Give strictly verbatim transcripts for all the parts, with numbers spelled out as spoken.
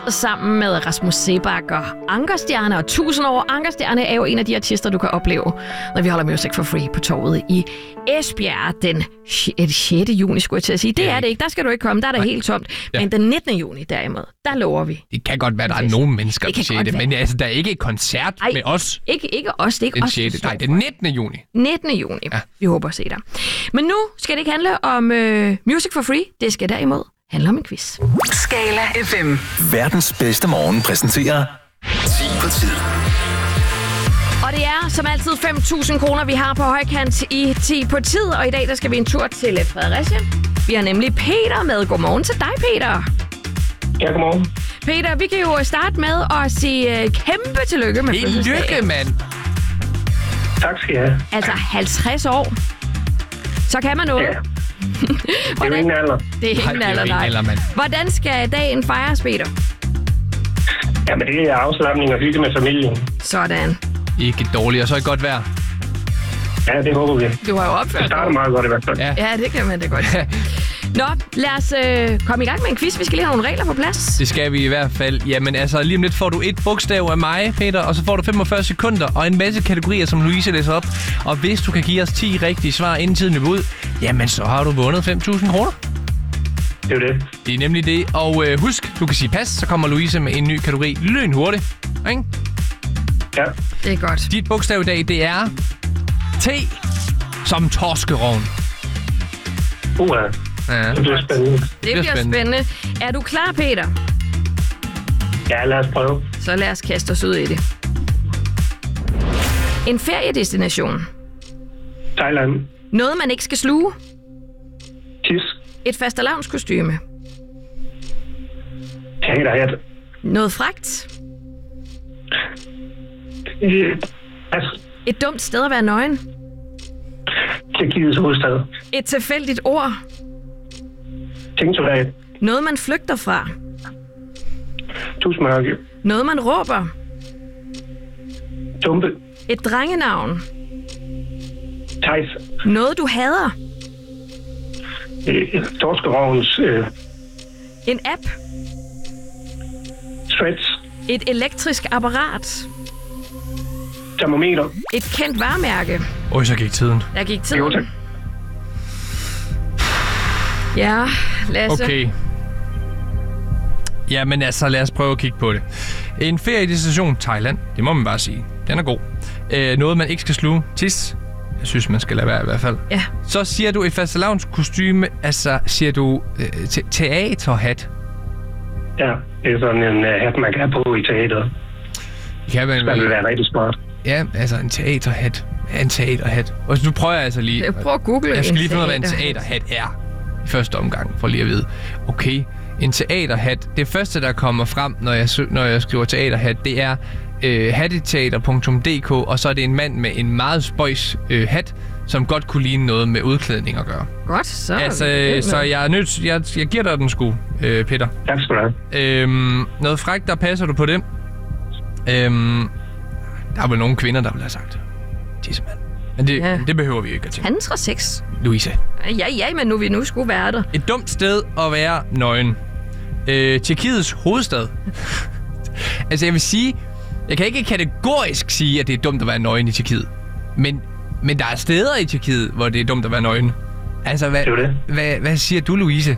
sammen med Rasmus Seebach og Ankerstjerne og tusind år. Ankerstjerne er jo en af de artister, du kan opleve, når vi holder Music for Free på torvet i Esbjerg den sjette juni, skulle jeg til at sige. Det er det ikke, der skal du ikke komme, der er det helt tomt. Ja. Men den nittende juni derimod, der lover vi. Det kan godt være, der er nogle mennesker den sjette, men altså, der er ikke et koncert Ej, med os. Ikke, ikke os, det er ikke den os. sjette. Nej, den nittende juni. nittende juni. Ja. Vi håber at se dig. Men nu skal det ikke handle om uh, Music for Free, det skal derimod handler om en quiz. Skala F M. Verdens bedste morgen præsenterer ti på tid. Og det er som altid fem tusind kroner, vi har på højkant i ti på tid. Og i dag der skal vi en tur til Fredericia. Vi har nemlig Peter med. Godmorgen til dig, Peter. Ja, godmorgen. Peter, vi kan jo starte med at sige kæmpe tillykke med fødselsdagen. Tillykke, mand. Tak skal jeg have. Altså halvtreds år. Så kan man noget. Ja. Det er jo ingen alder. Det er ingen alder, nej. Alder, mand. Hvordan skal dagen fejres, Peter? Jamen, det er afslappning og hygge med familien. Sådan. Ikke dårligt, og så er det godt vejr. Ja, det håber vi. Du har jo opført det starter meget godt i hvert fald. Ja, ja det kan man da godt. Nå, lad os øh, komme i gang med en quiz. Vi skal lige have nogle regler på plads. Det skal vi i hvert fald. Jamen altså, lige om lidt får du et bogstav af mig, Peter, og så får du femogfyrre sekunder og en masse kategorier, som Louise læser op. Og hvis du kan give os ti rigtige svar, inden tiden løber ud, jamen så har du vundet fem tusind kroner. Det er det. Det er nemlig det. Og øh, husk, du kan sige pas, så kommer Louise med en ny kategori lynhurtigt. Ikke? Ja. Det er godt. Dit bogstav i dag, det er T som torskerovn. Uha. Ja. Det bliver spændende. Det bliver spændende. spændende. Er du klar, Peter? Ja, lad os prøve. Så lad os kaste os ud i det. En feriedestination. Thailand. Noget, man ikke skal sluge. Tis. Et fastelavnskostyme. Teaterhat. Noget fragt. Pas. Et dumt sted at være nøgen. Tjekkiets hovedstad. Et tilfældigt ord. Tingsoldat. Noget, man flygter fra. Tusmørke. Noget, man råber. Tumpe. Et drengenavn. Thijs. Noget, du hader. Øh, Torskerovns. Øh, En app. Stretch. Et elektrisk apparat. Termometer. Et kendt varemærke. Oj, så gik tiden. Der gik Jo, tak. tiden. Ja, Lasse. Okay. Jamen altså, lad os prøve at kigge på det. En feriedestination, Thailand, det må man bare sige. Den er god. Øh, noget, man ikke skal sluge. Tis. Jeg synes, man skal lade være i hvert fald. Ja. Så siger du et fastelavnskostyme, altså siger du øh, te- teaterhat. Ja, det er sådan en uh, hat, man kan have på i teateret. Ja, men, Det vil være rigtig smart. ja, altså en teaterhat. Ja, en teaterhat. Og nu prøver jeg altså lige... Jeg prøver at google Jeg skal en lige finde ud af, hvad en teaterhat. teaterhat er. I første omgang, for lige at vide. Okay, en teaterhat. Det første, der kommer frem, når jeg, sø- når jeg skriver teaterhat, det er øh, hatteteater punktum d k, og så er det en mand med en meget spøjs øh, hat, som godt kunne ligne noget med udklædning at gøre. Godt, så... Altså, øh, så jeg er nødt... Jeg, jeg giver dig den sgu, øh, Peter. Tak skal du have. Øhm, noget frækt, der passer du på det. Øhm, der er vel nogle kvinder, der vil have sagt tissemand. Men det, Ja. det behøver vi ikke at tænke. Tantra-sex. Louise. Ja, ja, men nu vi nu skulle være der. Et dumt sted at være nøgen. Øh, Tjekkiets hovedstad. Altså, jeg vil sige... Jeg kan ikke kategorisk sige, at det er dumt at være nøgen i Tjekkiet. Men, men der er steder i Tjekkiet, hvor det er dumt at være nøgen. Altså, hvad, Det er det. hvad, hvad siger du, Louise?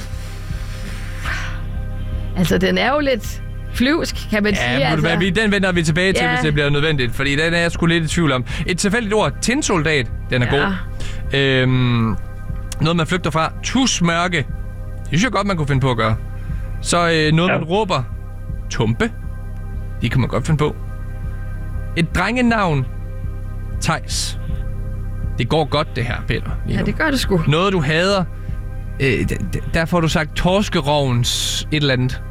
Altså, den er jo lidt flyvsk, kan man sige. Ja, altså. altså. Den vender vi tilbage til, Ja. hvis det bliver nødvendigt. Fordi den er jeg sgu lidt i tvivl om. Et tilfældigt ord. Tinsoldat. Den er Ja. god. Øhm, noget, man flygter fra. Tusmørke. Det synes jeg godt, man kunne finde på at gøre. Så øh, noget, Ja. man råber. Tumpe. Det kan man godt finde på. Et drengenavn. Thijs. Det går godt, det her, Peter. lige Ja, nu. det gør det sgu. Noget, du hader. Øh, d- d- der får du sagt torskerovns et eller andet.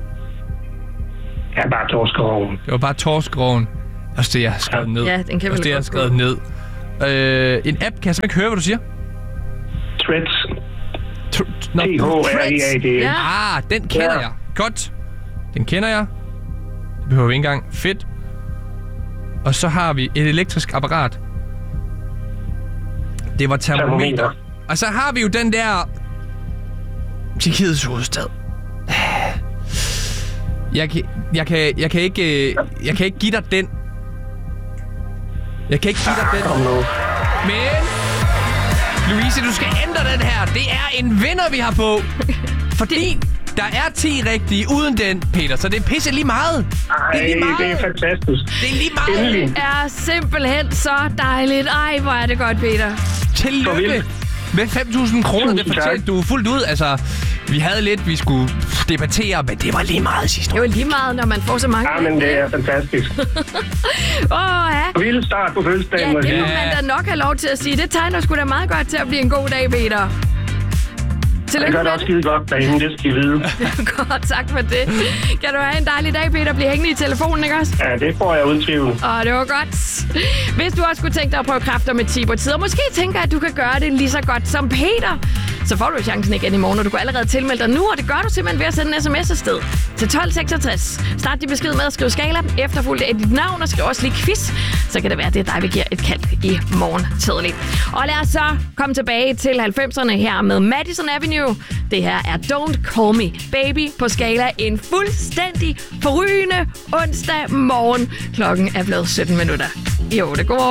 Ja, bare torskeroven. Det var bare torskeroven. Også det, jeg har skrevet ned. Ja, den kan Også vel det, jeg har godt skrevet gå. ned. Øh, en app, kan jeg simpelthen ikke høre, hvad du siger? Threads. Tr- Nå, T H R I A D. Ja. Ah, den kender Ja. jeg. Godt. Den kender jeg. Det behøver vi ikke engang. Fedt. Og så har vi et elektrisk apparat. Det var termometer. Termometer. Og så har vi jo den der... Tjekkiets hovedstad. Jeg kan, jeg kan, jeg kan ikke, øh, jeg kan ikke give dig den. Jeg kan ikke give dig den. Kom nu. Men, Louise, du skal ændre den her. Det er en vinder, vi har på. Fordi der er ti rigtige uden den, Peter. Så det er pisse lige meget. Ej, det er lige meget. det er fantastisk. Det er lige meget. Endelig. Det er simpelthen så dejligt. Ej, hvor er det godt, Peter. Tillykke med fem tusind kroner. Det Tusind fortæller tak. du fuldt ud. Altså, vi havde lidt, vi skulle debattere, men det var lige meget sidste Det år. er jo lige meget, når man får så mange. Ja, men det er fantastisk. Åh, ja. Vild start på fødselsdagen, Ja, må jeg det må sige. man da nok have lov til at sige. Det tegner sgu da meget godt til at blive en god dag, Peter. Det Tillykke gør det med også skide godt derinde, det skal I vide. Godt, tak for det. Kan du have en dejlig dag, Peter? Bliv hængende i telefonen, ikke også? Ja, det får jeg uden tvivl. Åh, det var godt. Hvis du også kunne tænke dig at prøve kræfter med Tiber-tid, og måske tænker, at du kan gøre det lige så godt som Peter, så får du chancen igen i morgen, og du kan allerede tilmelde dig nu, og det gør du simpelthen ved at sende en sms afsted til tolv seksogtres. Start din besked med at skrive skala, efterfulgt af dit navn, og skriv også lige quiz. Så kan det være, at det er dig, vi giver et kald i morgen tidligt. Og lad os så komme tilbage til halvfemserne her med Madison Avenue. Det her er Don't Call Me Baby på Skala. En fuldstændig forrygende onsdag morgen. Klokken er blevet sytten minutter i otte. Godmorgen.